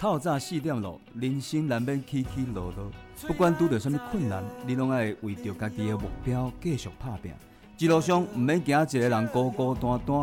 透早4点咯，人生难免起起落落，不管拄到什么困难，你拢爱为着家己的目标继续打拼。一路上毋免惊一个人孤孤单单，